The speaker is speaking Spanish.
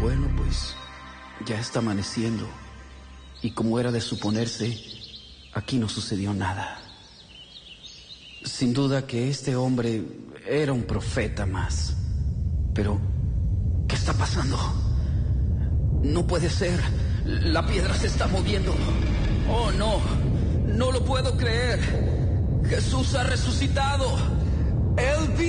Bueno, pues ya está amaneciendo. Y como era de suponerse, aquí no sucedió nada. Sin duda que este hombre era un profeta más. Pero, ¿qué está pasando? No puede ser. La piedra se está moviendo. Oh, no. No lo puedo creer. Jesús ha resucitado. Él vive.